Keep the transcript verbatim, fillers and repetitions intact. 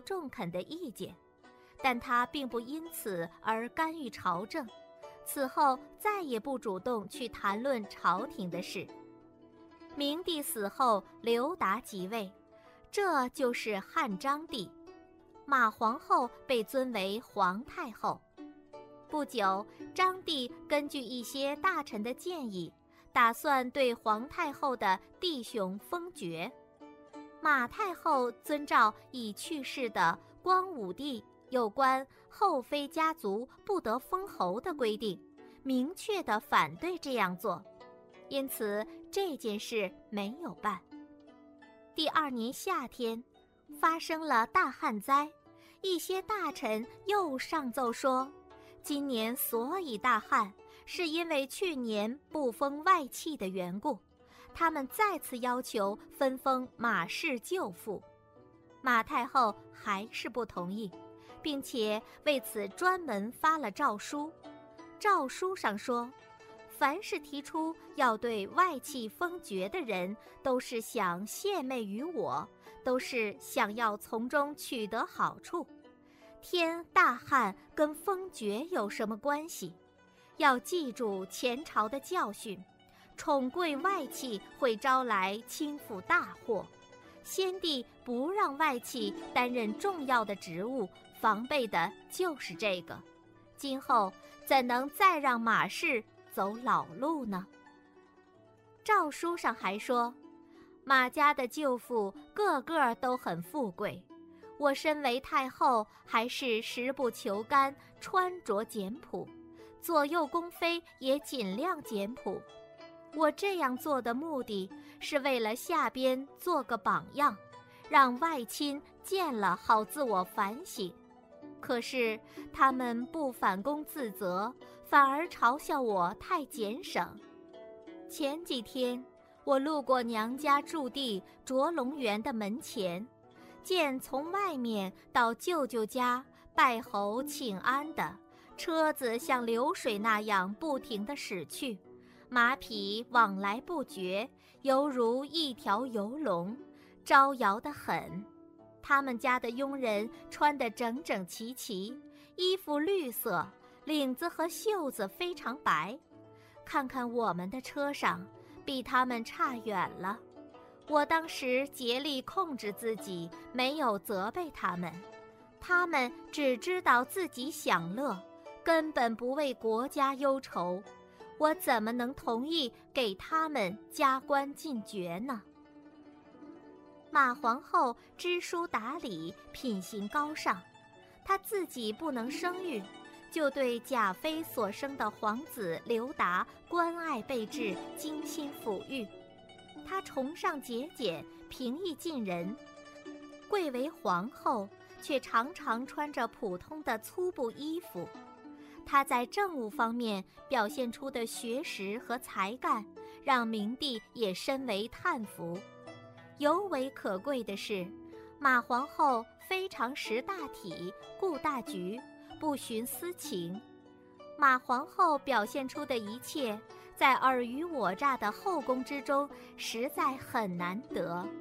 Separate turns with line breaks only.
中肯的意见，但他并不因此而干预朝政，此后再也不主动去谈论朝廷的事。明帝死后，刘达即位，这就是汉章帝。马皇后被尊为皇太后。不久，章帝根据一些大臣的建议，打算对皇太后的弟兄封爵。马太后遵照已去世的光武帝有关后妃家族不得封侯的规定，明确地反对这样做，因此这件事没有办。第二年夏天，发生了大旱灾，一些大臣又上奏说，今年所以大旱，是因为去年不封外戚的缘故，他们再次要求分封马氏舅父。马太后还是不同意，并且为此专门发了诏书。诏书上说，凡是提出要对外戚封爵的人，都是想献媚于我，都是想要从中取得好处。天大旱跟封爵有什么关系？要记住前朝的教训，宠贵外戚会招来倾覆大祸。先帝不让外戚担任重要的职务，防备的就是这个。今后怎能再让马氏走老路呢？诏书上还说，马家的舅父个个都很富贵，我身为太后，还是食不求甘，穿着简朴，左右宫妃也尽量简朴。我这样做的目的是为了下边做个榜样，让外亲见了好自我反省。可是他们不反躬自责，反而嘲笑我太俭省。前几天我路过娘家驻地卓龙园的门前，见从外面到舅舅家拜侯请安的车子像流水那样不停地驶去，马匹往来不绝，犹如一条游龙，招摇得很。他们家的佣人穿得整整齐齐，衣服绿色，领子和袖子非常白。看看我们的车上，比他们差远了。我当时竭力控制自己，没有责备他们。他们只知道自己享乐，根本不为国家忧愁。我怎么能同意给他们加官进爵呢？马皇后知书达理，品行高尚，她自己不能生育，就对贾妃所生的皇子刘达关爱备至，精心抚育。她崇尚节俭，平易近人，贵为皇后，却常常穿着普通的粗布衣服。她在政务方面表现出的学识和才干，让明帝也深为叹服。尤为可贵的是，马皇后非常识大体，顾大局，不徇私情。马皇后表现出的一切，在尔虞我诈的后宫之中，实在很难得。